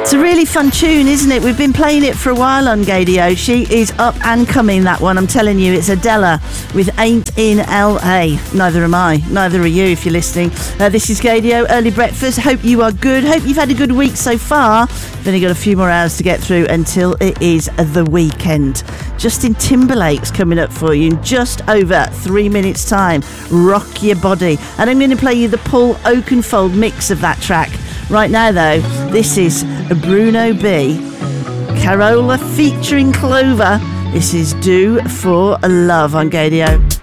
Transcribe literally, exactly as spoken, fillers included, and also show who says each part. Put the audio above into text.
Speaker 1: It's a really fun tune, isn't it? We've been playing it for a while on Gadio. She is up and coming, that one. I'm telling you, it's Adela with Ain't in L A. Neither am I. Neither are you if you're listening. Uh, this is Gadio Early Breakfast. Hope you are good. Hope you've had a good week so far. We've only got a few more hours to get through until it is the weekend. Justin Timberlake's coming up for you in just over three minutes' time. Rock your body. And I'm going to play you the Paul Oakenfold mix of that track. Right now, though, this is Bruno B. Carola featuring Clover. This is Do for Love on Gadio.